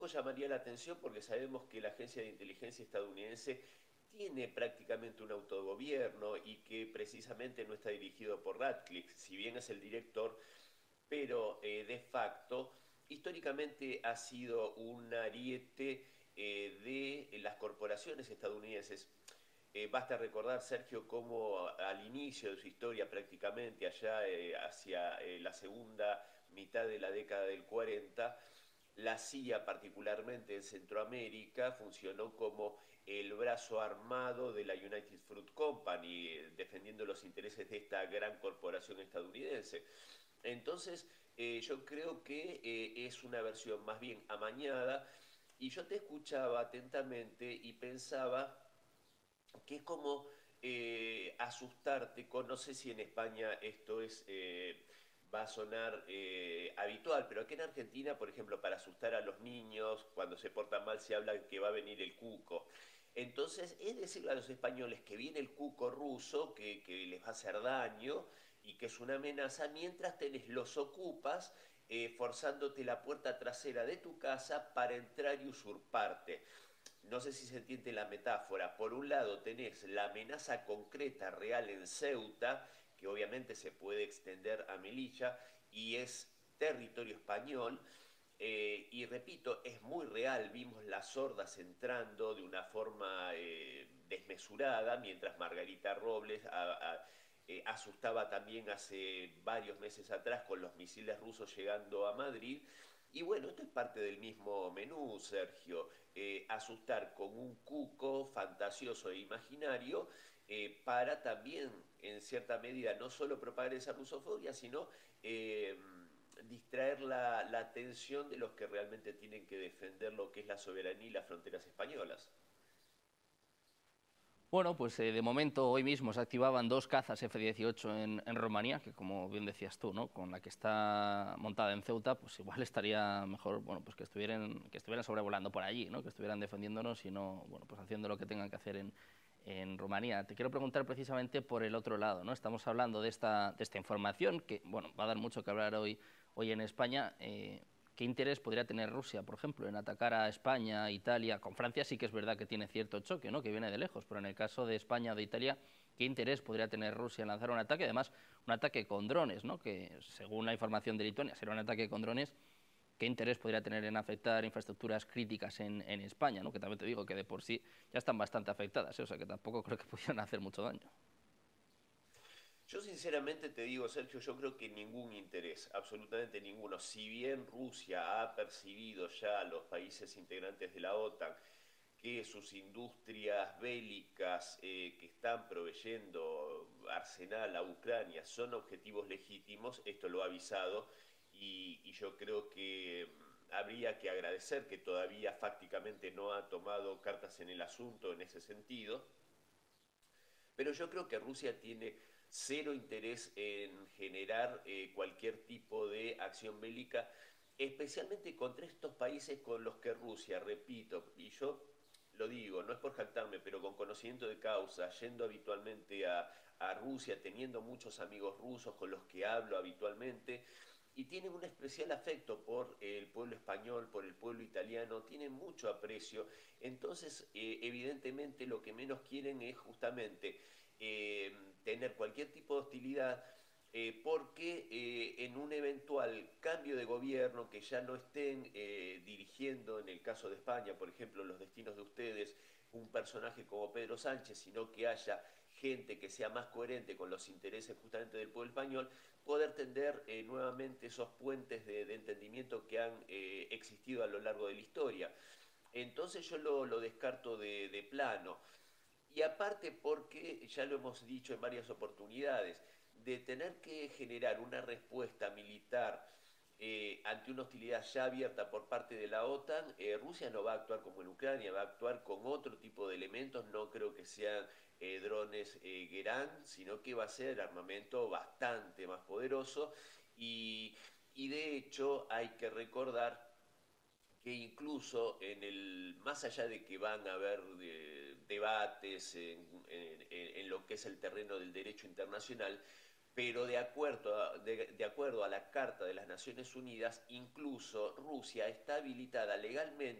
llamaría la atención porque sabemos que la agencia de inteligencia estadounidense tiene prácticamente un autogobierno y que precisamente no está dirigido por Radcliffe, si bien es el director, pero de facto históricamente ha sido un ariete de las corporaciones estadounidenses. Basta recordar, Sergio, cómo al inicio de su historia prácticamente, allá hacia la segunda mitad de la década del 40, la CIA, particularmente en Centroamérica, funcionó como el brazo armado de la United Fruit Company, defendiendo los intereses de esta gran corporación estadounidense. Entonces, yo creo que es una versión más bien amañada y yo te escuchaba atentamente y pensaba que es como asustarte con, no sé si en España esto es, va a sonar habitual, pero aquí en Argentina, por ejemplo, para asustar a los niños, cuando se portan mal se habla que va a venir el cuco. Entonces, es decirle a los españoles que viene el cuco ruso, que les va a hacer daño y que es una amenaza, mientras tenés los ocupas forzándote la puerta trasera de tu casa para entrar y usurparte. No sé si se entiende la metáfora. Por un lado tenés la amenaza concreta, real en Ceuta, que obviamente se puede extender a Melilla y es territorio español. Y repito, es muy real, vimos las hordas entrando de una forma desmesurada, mientras Margarita Robles asustaba también hace varios meses atrás con los misiles rusos llegando a Madrid. Y bueno, esto es parte del mismo menú, Sergio. Asustar con un cuco fantasioso e imaginario para también, en cierta medida, no solo propagar esa rusofobia, sino eh, distraer la atención de los que realmente tienen que defender lo que es la soberanía y las fronteras españolas. Bueno, pues de momento hoy mismo se activaban dos cazas F-18 en Rumanía, que como bien decías tú, ¿no? Con la que está montada en Ceuta, pues igual estaría mejor, bueno, pues que estuvieran sobrevolando por allí, ¿no? Que estuvieran defendiéndonos y no, bueno, pues haciendo lo que tengan que hacer en Rumanía. Te quiero preguntar precisamente por el otro lado, ¿no? Estamos hablando de esta información que, bueno, va a dar mucho que hablar hoy en España. ¿Qué interés podría tener Rusia, por ejemplo, en atacar a España, Italia? Con Francia sí que es verdad que tiene cierto choque, ¿no? Que viene de lejos, pero en el caso de España o de Italia, ¿qué interés podría tener Rusia en lanzar un ataque? Además, un ataque con drones, ¿no? Que según la información de Lituania será un ataque con drones. ¿Qué interés podría tener en afectar infraestructuras críticas en España, ¿no? Que también te digo que de por sí ya están bastante afectadas, ¿eh? O sea que tampoco creo que pudieran hacer mucho daño. Yo sinceramente te digo, Sergio, yo creo que ningún interés, absolutamente ninguno. Si bien Rusia ha percibido ya a los países integrantes de la OTAN que sus industrias bélicas que están proveyendo arsenal a Ucrania son objetivos legítimos, esto lo ha avisado y yo creo que habría que agradecer que todavía fácticamente no ha tomado cartas en el asunto en ese sentido, pero yo creo que Rusia tiene cero interés en generar cualquier tipo de acción bélica, especialmente contra estos países con los que Rusia, repito, y yo lo digo, no es por jactarme, pero con conocimiento de causa, yendo habitualmente a Rusia, teniendo muchos amigos rusos con los que hablo habitualmente, y tienen un especial afecto por el pueblo español, por el pueblo italiano, tienen mucho aprecio, entonces evidentemente lo que menos quieren es justamente eh, tener cualquier tipo de hostilidad porque en un eventual cambio de gobierno que ya no estén dirigiendo, en el caso de España, por ejemplo, los destinos de ustedes, un personaje como Pedro Sánchez, sino que haya gente que sea más coherente con los intereses justamente del pueblo español, poder tender nuevamente esos puentes de entendimiento que han existido a lo largo de la historia. Entonces yo lo descarto de plano. Y aparte porque, ya lo hemos dicho en varias oportunidades, de tener que generar una respuesta militar ante una hostilidad ya abierta por parte de la OTAN, Rusia no va a actuar como en Ucrania, va a actuar con otro tipo de elementos, no creo que sean drones Gerán, sino que va a ser armamento bastante más poderoso y de hecho hay que recordar que incluso más allá de que van a haber debates en lo que es el terreno del derecho internacional, pero de acuerdo a la Carta de las Naciones Unidas, incluso Rusia está habilitada legalmente